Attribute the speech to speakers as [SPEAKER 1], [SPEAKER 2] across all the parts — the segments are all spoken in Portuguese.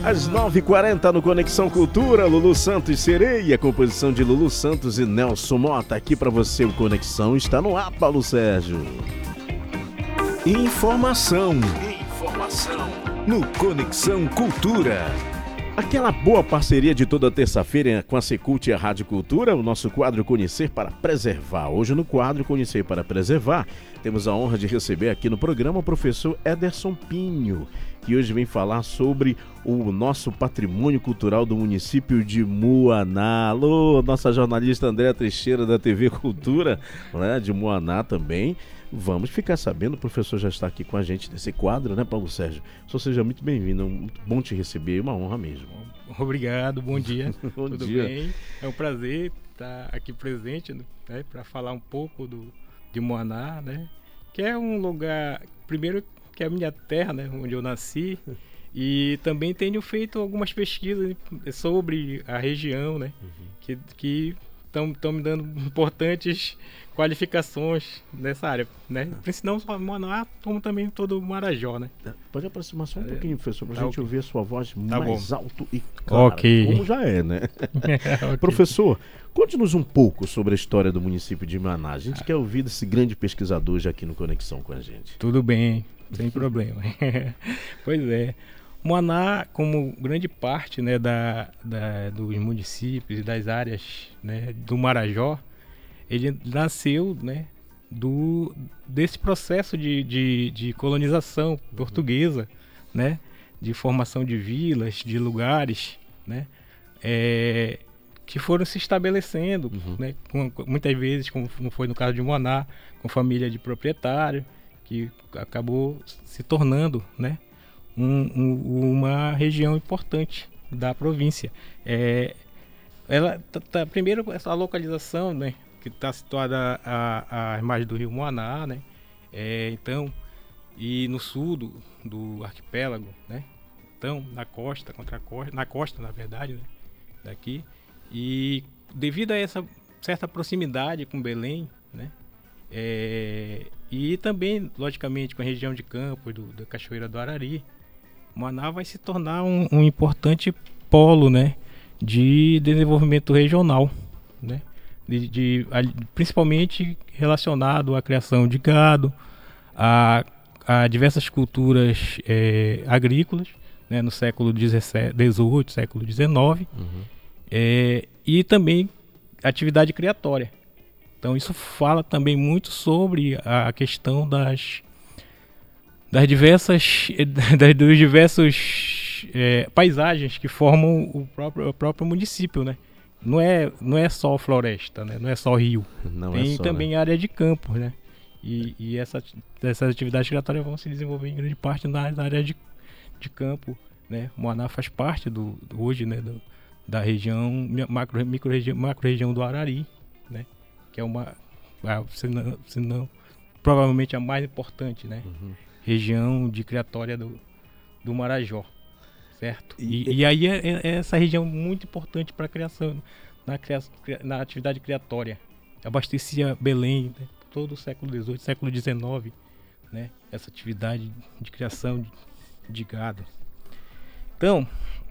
[SPEAKER 1] Às 9h40 no Conexão Cultura, Lulu Santos Sereia, composição de Lulu Santos e Nelson Mota. Aqui pra você o Conexão está no ar, Paulo Sérgio. Informação no Conexão Cultura. Aquela boa parceria de toda terça-feira com a Secult e a Rádio Cultura, o nosso quadro Conhecer para Preservar. Hoje no quadro Conhecer para Preservar, temos a honra de receber aqui no programa o professor Ederson Pinho, que hoje vem falar sobre o nosso patrimônio cultural do município de Muaná. Alô, nossa jornalista Andréa Teixeira da TV Cultura, né, de Muaná também. Vamos ficar sabendo, o professor já está aqui com a gente nesse quadro, né, Paulo Sérgio? Só seja muito bem-vindo, muito bom te receber, uma honra mesmo.
[SPEAKER 2] Obrigado, bom dia.
[SPEAKER 1] Bom
[SPEAKER 2] Tudo
[SPEAKER 1] dia.
[SPEAKER 2] bem? É um prazer estar aqui presente, né, para falar um pouco de Muaná, né? Que é um lugar, primeiro, que é a minha terra, né, onde eu nasci, e também tenho feito algumas pesquisas sobre a região, né, que estão me dando importantes qualificações nessa área, né? Não só Manaus, como também todo o Marajó, né?
[SPEAKER 1] Pode aproximar só um pouquinho, professor, para a gente ouvir a sua voz mais alto e
[SPEAKER 2] clara,
[SPEAKER 1] como já é, né?
[SPEAKER 2] Okay.
[SPEAKER 1] Professor, conte-nos um pouco sobre a história do município de Muaná. A gente quer ouvir desse grande pesquisador já aqui no Conexão com a gente.
[SPEAKER 2] Tudo bem, sem problema. Pois é. Muaná, como grande parte, né, dos municípios e das áreas, né, do Marajó, ele nasceu, né, desse processo de colonização portuguesa, né, de formação de vilas, de lugares, né, que foram se estabelecendo, né, muitas vezes, como foi no caso de Muaná, com família de proprietário, que acabou se tornando, né, uma região importante da província. Primeiro, essa localização, né, que está situada à margem do rio Muaná, né, então, e no sul do arquipélago, né, então, na costa, na verdade, né, daqui, e devido a essa certa proximidade com Belém, né, e também, logicamente, com a região de Campos, da Cachoeira do Arari, Muaná vai se tornar um importante polo, né, de desenvolvimento regional, né, principalmente relacionado à criação de gado, a diversas culturas agrícolas, né, no século XVIII, século XIX, e também atividade criatória. Então isso fala também muito sobre a questão dos diversos paisagens que formam o próprio município, né? Não é só floresta, né? Não é só rio. Tem também, né, área de campo, né? E essas atividades criatórias vão se desenvolver em grande parte na área de campo, né? Muaná faz parte hoje, né, da região macro-região do Arari, né? Que é se não provavelmente a mais importante, né? Região de criatória do Marajó, certo? E aí é essa região muito importante para a criação, na atividade criatória. Abastecia Belém, né, todo o século XVIII, século XIX, né, essa atividade de criação de gado. Então,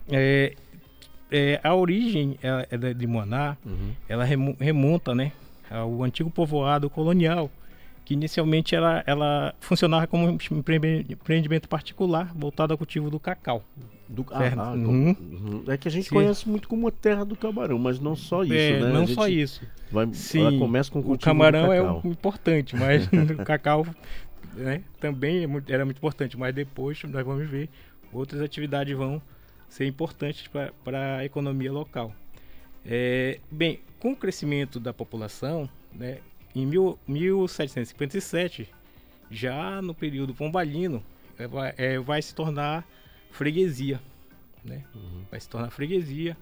[SPEAKER 2] a origem de Muaná, ela remonta, né, ao antigo povoado colonial, que inicialmente ela funcionava como um empreendimento particular voltado ao cultivo do cacau.
[SPEAKER 1] É que a gente conhece muito como a terra do camarão, mas não só isso, né?
[SPEAKER 2] Não só isso.
[SPEAKER 1] Ela começa com o cultivo do
[SPEAKER 2] camarão
[SPEAKER 1] cacau.
[SPEAKER 2] É importante, mas o cacau, né, também era muito importante, mas depois nós vamos ver outras atividades vão ser importantes para a economia local. Bem, com o crescimento da população, né, em 1757, já no período pombalino, vai se tornar freguesia, né? Vai se tornar freguesia.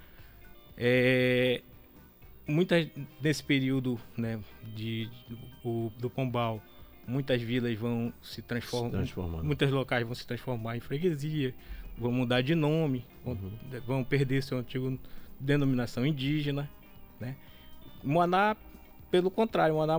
[SPEAKER 2] Nesse período, né, do Pombal, muitas vilas vão se transformar, muitos locais vão se transformar em freguesia, vão mudar de nome, vão perder sua antiga denominação indígena, né? Muaná, pelo contrário, Muaná